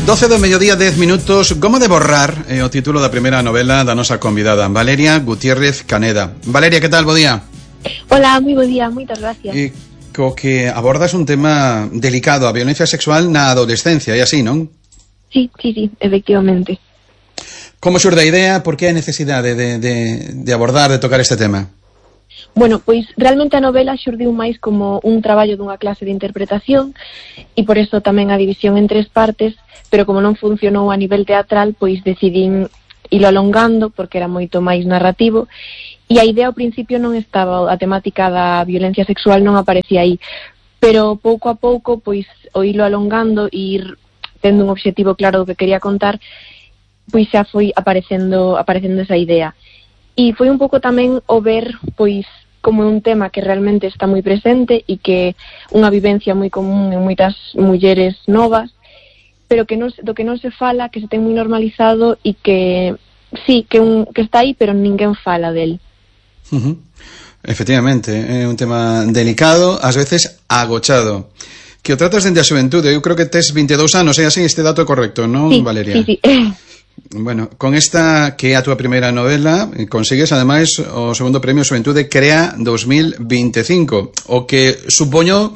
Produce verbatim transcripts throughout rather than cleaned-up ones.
doce do mediodía, dez minutos. Goma de borrar é o título da primeira novela da nosa convidada, Valeria Gutiérrez Caneda. Valeria, que tal? Bo día. Hola, moi bo día, moitas gracias. E co que abordas un tema delicado, a violencia sexual na adolescencia, e así, non? Sí, sí, sí, efectivamente. Como xurde a idea? Por que a necesidade de, de, de abordar, de tocar este tema? Bueno, pois realmente a novela xurdiu máis como un traballo dunha clase de interpretación e por eso tamén a división en tres partes, pero como non funcionou a nivel teatral, pois decidín ilo alongando porque era moito máis narrativo e a idea ao principio non estaba, a temática da violencia sexual non aparecía aí, pero pouco a pouco, pois o ilo alongando e ir tendo un obxectivo claro do que quería contar, pois xa foi aparecendo, aparecendo esa idea. E foi un pouco tamén o ver, pois, como un tema que realmente está moi presente e que unha vivencia moi común en moitas mulleres novas, pero que non, do que non se fala, que se ten moi normalizado e que, sí, que, un, que está aí, pero ninguén fala del. Uh-huh. Efectivamente, é un tema delicado, ás veces agochado. Que o tratas dende a xuventude, eu creo que tes vinte e dous anos, é así, este dato é correcto, non, sí, Valeria? Sí, sí. Bueno, con esta que é a túa primeira novela, consigues ademais o segundo premio Xuventude Crea dos mil veinticinco, o que supoño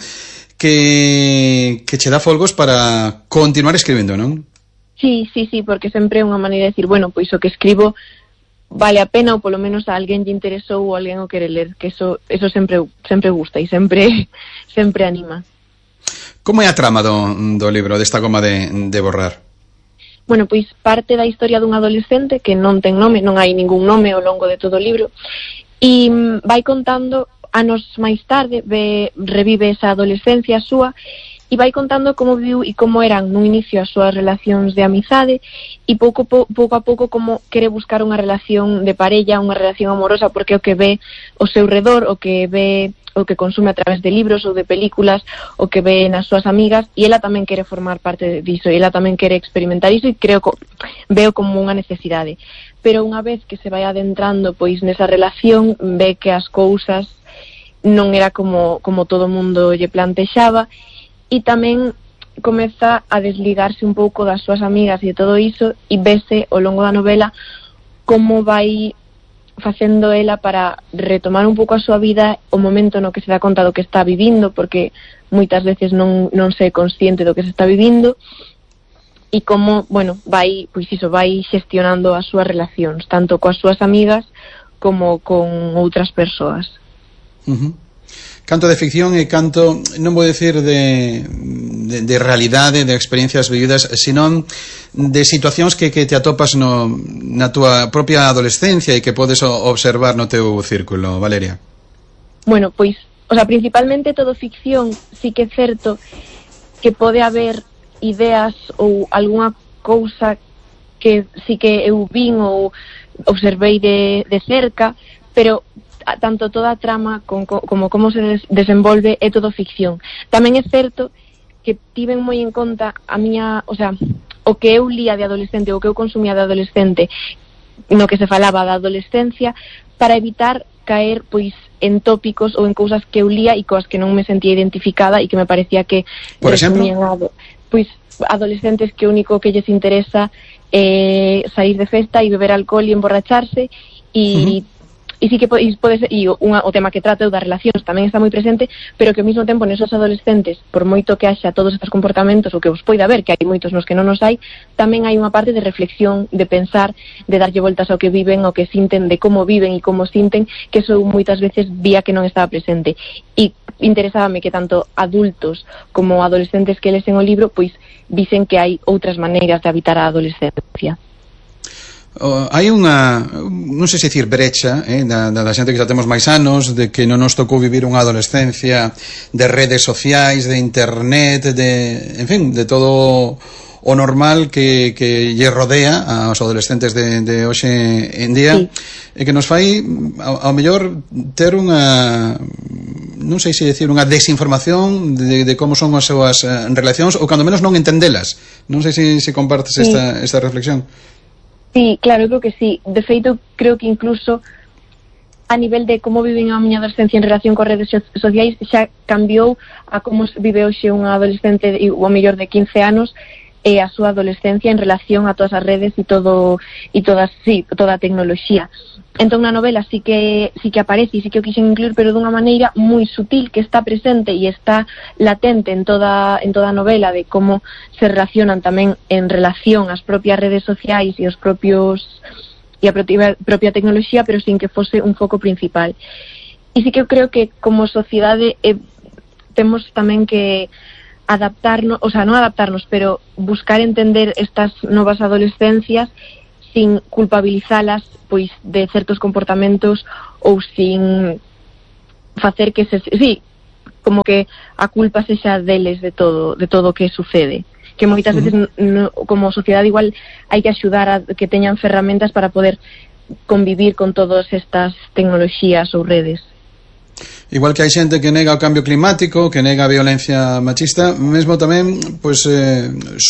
que que che dá folgos para continuar escribindo, non? Sí, sí, sí, porque sempre é unha maneira de decir, bueno, pois o que escribo vale a pena ou polo menos a alguén lle interesou ou alguén o quere ler, que eso eso sempre sempre gusta e sempre sempre anima. Como é a trama do, do libro, desta goma de, de borrar? Bueno, pois parte da historia dun adolescente que non ten nome, non hai ningún nome ao longo de todo o libro e vai contando anos máis tarde, ve, revive esa adolescencia súa e vai contando como viu e como eran no inicio as súas relacións de amizade e pouco, pouco a pouco como quere buscar unha relación de parella, unha relación amorosa, porque o que ve ao seu redor, o que ve, o que consume a través de libros ou de películas, o que ve nas súas amigas, e ela tamén quere formar parte diso, e ela tamén quere experimentar iso e creo que veo como unha necesidade. Pero unha vez que se vai adentrando pois nesa relación, ve que as cousas non era como, como todo o mundo lle plantexaba, e tamén comeza a desligarse un pouco das súas amigas e de todo iso e vese ao longo da novela como vai facendo ela para retomar un pouco a súa vida o momento no que se dá conta do que está vivindo, porque moitas veces non, non se é consciente do que se está vivindo e como, bueno, vai, pois iso, vai xestionando as súas relacións, tanto coas súas amigas como con outras persoas. Uh-huh. Canto de ficción e canto, non vou decir de, de, de realidade, de experiencias vividas, senón de situacións que, que te atopas no, na túa propia adolescencia e que podes observar no teu círculo, Valeria. Bueno, pois, o sea, principalmente todo ficción, sí que é certo que pode haber ideas ou algunha cousa que sí que eu vin ou observei de, de cerca, pero tanto toda a trama con, como como se des, desenvolve é todo ficción. Tamén é certo que tiven moi en conta a miña, o sea, o que eu lía de adolescente, o que eu consumía de adolescente, no que se falaba da adolescencia, para evitar caer pois en tópicos ou en cousas que eu lía e coas que non me sentía identificada e que me parecía que por exemplo, pois adolescentes que o único que lles interesa é sair de festa e beber alcohol e emborracharse e uh-huh. E sí que pode ser, e unha, o tema que trata das relacións tamén está moi presente, pero que ao mesmo tempo nesos adolescentes, por moito que haxa todos estes comportamentos, o que os poida haber, que hai moitos nos que non os hai, tamén hai unha parte de reflexión, de pensar, de darlle voltas ao que viven, ao que sinten, de como viven e como sinten, que eso moitas veces vía que non estaba presente. E interesábame que tanto adultos como adolescentes que lesen o libro, pois dicen que hai outras maneiras de habitar a adolescencia. Oh, hai unha, non sei se dicir brecha eh, da, da xente que xa temos máis anos, de que non nos tocou vivir unha adolescencia de redes sociais, de internet, de, en fin, de todo o normal que, que lle rodea aos adolescentes de, de hoxe en día, sí. E que nos fai ao, ao mellor ter unha, non sei se dicir, unha desinformación de, de como son as súas relacións, ou cando menos non entendelas. Non sei se, se compartes sí. esta, esta reflexión. Sí, claro, eu creo que sí. De feito, creo que incluso a nivel de como viven a miña adolescencia en relación con redes sociais xa cambiou a como vive hoxe unha adolescente ou a mellor de quince anos e a súa adolescencia en relación a todas as redes e todo e todas, sí, toda a tecnoloxía. Entón na novela sí que sí que aparece e sí que o quixen incluir, pero dunha maneira moi sutil, que está presente e está latente en toda en toda a novela, de como se relacionan tamén en relación ás propias redes sociais e os propios e a propia, propia tecnoloxía, pero sin que fose un foco principal. E sí que eu creo que como sociedade eh, temos tamén que adaptarnos, o sea, non adaptarnos, pero buscar entender estas novas adolescencias sin culpabilizalas pois de certos comportamentos ou sin facer que se, sí, como que a culpa sexa deles de todo, de todo o que sucede. Que moitas veces no, como sociedade igual hai que axudar a que teñan ferramentas para poder convivir con todas estas tecnoloxías ou redes. Igual que hai xente que nega o cambio climático, que nega a violencia machista, mesmo tamén pois eh,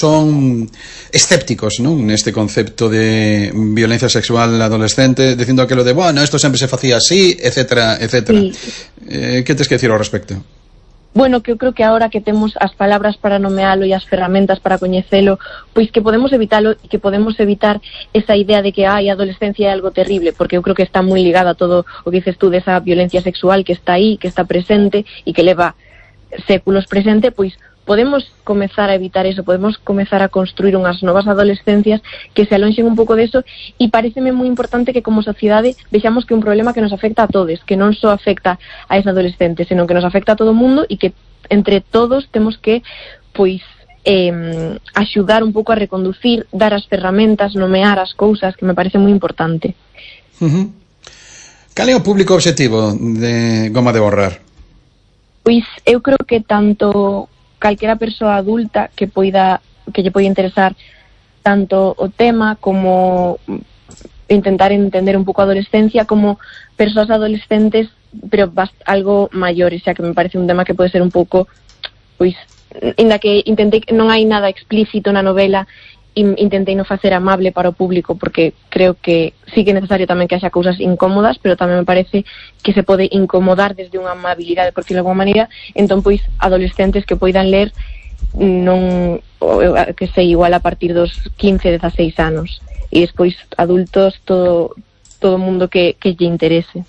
son escépticos, non, neste concepto de violencia sexual adolescente, dicindo aquilo de, bueno, isto sempre se facía así, etcétera, etcétera. Sí. Eh, que tes que decir ao respecto? Bueno, que eu creo que agora que temos as palabras para nomealo e as ferramentas para coñecelo, pois que podemos evitalo e que podemos evitar esa idea de que ai, a adolescencia é algo terrible, porque eu creo que está moi ligada a todo o que dices tú desa violencia sexual que está aí, que está presente e que leva séculos presente, pois podemos comezar a evitar eso, podemos comezar a construir unhas novas adolescencias que se alonxen un pouco deso, e pareceme moi importante que como sociedade vexamos que é un problema que nos afecta a todos, que non só afecta a esa adolescente, senón que nos afecta a todo o mundo, e que entre todos temos que pois eh, axudar un pouco a reconducir, dar as ferramentas, nomear as cousas, que me parece moi importante. Uh-huh. Cal é o público obxectivo de Goma de Borrar? Pois eu creo que tanto calquera persoa adulta que poida que lle poida interesar tanto o tema como intentar entender un pouco a adolescencia, como persoas adolescentes pero bast algo maiores, xa que me parece un tema que pode ser un pouco, pois, inda que intentei, non hai nada explícito na novela, intentei non facer amable para o público, porque creo que sí que é necesario tamén que haxa cousas incómodas, pero tamén me parece que se pode incomodar desde unha amabilidade, por decirlo de alguma maneira. Entón, pois, adolescentes que poidan ler non, que sei, igual a partir dos quince, dezaseis anos, e despois adultos, todo todo o mundo que, que lle interese.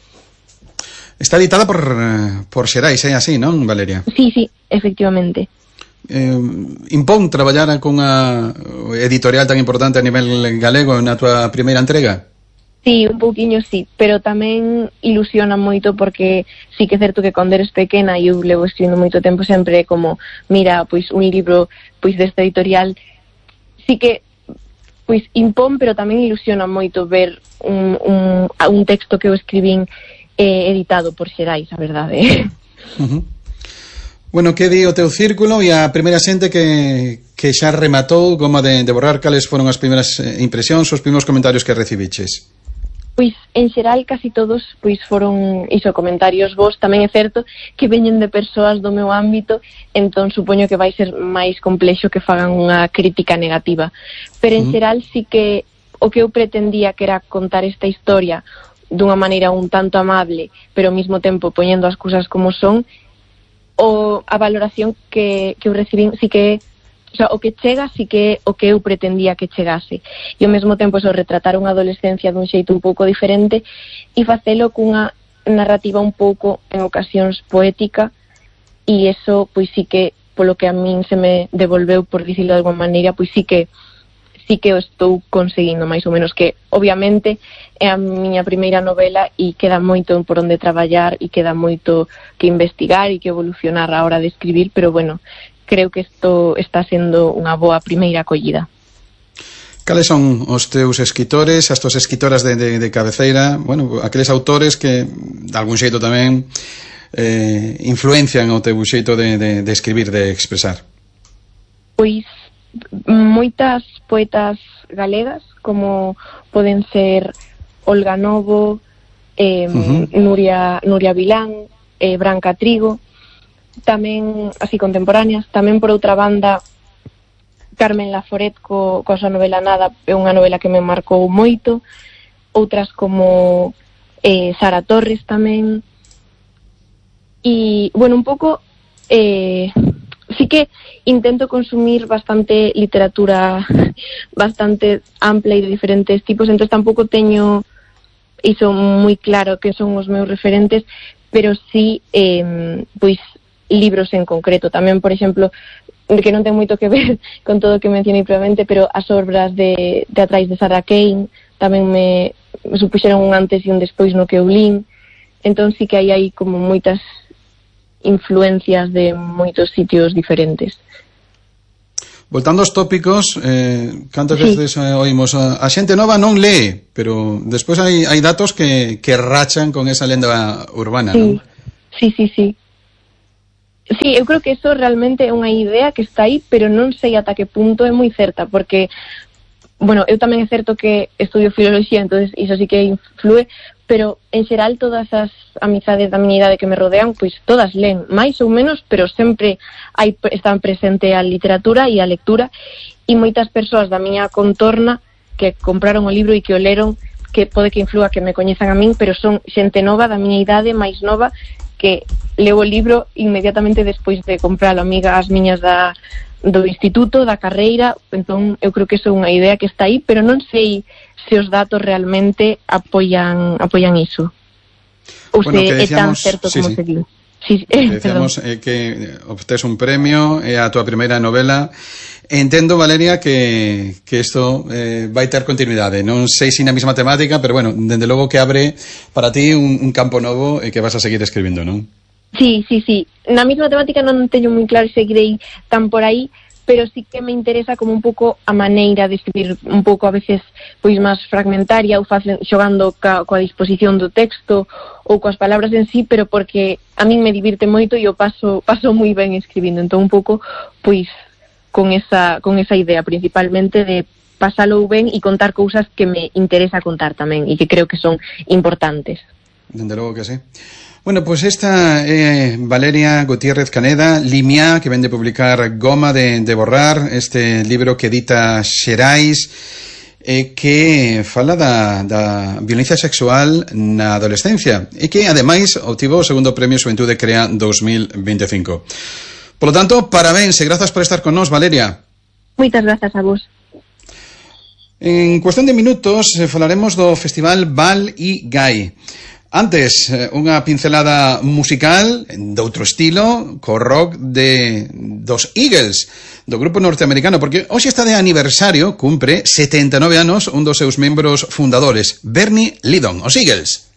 Está editada por, por Xerais, é así, non, Valeria? Sí, sí, efectivamente. Eh, impón traballar con unha editorial tan importante a nivel galego na tua primeira entrega? Sí, un pouquiño sí, pero tamén ilusiona moito, porque sí que é certo que cando eres pequena, e eu levo escribindo moito tempo, sempre como, mira, pois un libro pois desta editorial, sí que pois impón, pero tamén ilusiona moito ver un, un, un texto que eu escribín eh, editado por Xerais, a verdade. Uh-huh. Bueno, que di o teu círculo e a primeira xente que, que xa rematou Goma de, de Borrar? Cales foron as primeiras impresións, os primeiros comentarios que recibiches? Pois, en xeral, casi todos pois foron iso, comentarios vos. Tamén é certo que veñen de persoas do meu ámbito, entón supoño que vai ser máis complexo que fagan unha crítica negativa. Pero en xeral sí que o que eu pretendía, que era contar esta historia dunha maneira un tanto amable, pero ao mesmo tempo poñendo as cousas como son, o a valoración que, que eu recibín sí que, o sea, o que chega sí que o que eu pretendía que chegase, e ao mesmo tempo eso, retratar unha adolescencia dun xeito un pouco diferente e facelo cunha narrativa un pouco en ocasións poética, e eso pois sí que polo que a min se me devolveu, por dicirlo de alguma maneira, pois sí que sí que o estou conseguindo máis ou menos, que obviamente é a miña primeira novela e queda moito por onde traballar e queda moito que investigar e que evolucionar a hora de escribir, pero bueno, creo que isto está sendo unha boa primeira acollida. Cales son os teus escritores, as tuas escritoras de, de, de cabeceira, bueno, aqueles autores que de algún xeito tamén eh, influencian o teu xeito de, de, de escribir, de expresar? Pois moitas poetas galegas, como poden ser Olga Novo, eh, uh-huh. Nuria, Nuria Vilán, eh, Branca Trigo, tamén así contemporáneas. Tamén por outra banda Carmen Laforet co, coa súa novela Nada, é unha novela que me marcou moito. Outras como eh, Sara Torres tamén. E, bueno, un pouco eh, sí que intento consumir bastante literatura bastante ampla e de diferentes tipos, entón tampouco teño iso moi claro que son os meus referentes, pero sí eh, pois libros en concreto. Tamén, por exemplo, que non ten moito que ver con todo o que mencionei previamente, pero as obras de teatrais de Sarah Kane tamén me, me supuxeron un antes e un despois no que eu lín. Entón sí que hai aí como moitas influencias de moitos sitios diferentes. Voltando aos tópicos, eh, cantas sí. veces eh, oímos a, a xente nova non lee, pero despois hai, hai datos que, que rachan con esa lenda urbana, sí. non? Sí, sí, sí. Sí, eu creo que eso realmente é unha idea que está aí, pero non sei ata que punto é moi certa, porque, bueno, eu tamén é certo que estudio filoloxía, entonces iso sí que influe, pero en xeral todas as amizades da miña idade que me rodean, pois todas len, máis ou menos, pero sempre hai, están presente a literatura e a lectura, e moitas persoas da miña contorna que compraron o libro e que o leron, que pode que inflúa que me coñezan a min, pero son xente nova da miña idade, máis nova, que leo o libro inmediatamente despois de compralo, amiga as miñas da, do instituto, da carreira. Entón eu creo que iso é unha idea que está aí, pero non sei se os datos realmente apoian apoian iso ou bueno, se decíamos, é tan certo sí, como sí. se di. Sí, eh, decíamos eh, que obtés un premio é eh, a túa primeira novela. Entendo, Valeria, que, que isto eh, vai ter continuidade. Non sei se na mesma temática, pero bueno, dende logo que abre para ti un, un campo novo e que vas a seguir escribindo, non? Sí, sí, sí. Na mesma temática non teño moi claro se seguirei tan por aí, pero sí que me interesa como un pouco a maneira de escribir un pouco a veces pois máis fragmentaria ou facen, xogando ca, coa disposición do texto ou coas palabras en sí, pero porque a min me divirte moito e eu paso, paso moi ben escribindo, entón un pouco pois con esa, con esa idea principalmente de pasalo ben e contar cousas que me interesa contar tamén e que creo que son importantes. Dende logo que sí. Bueno, pues esta eh, Valeria Gutiérrez Caneda, Limia, que vende publicar Goma de, de borrar, este libro que edita Xerais, eh, que fala da, da violencia sexual na adolescencia e que, ademais, obtivo o segundo premio Xuventude Crea dos mil veinticinco. Por lo tanto, parabéns e grazas por estar con nós, Valeria. Moitas grazas a vos. En cuestión de minutos, eh, falaremos do Festival Val y Gai. Antes, unha pincelada musical de outro estilo, co rock de dos Eagles, do grupo norteamericano, porque hoxe está de aniversario, cumpre setenta e nove anos un dos seus membros fundadores, Bernie Leadon, os Eagles.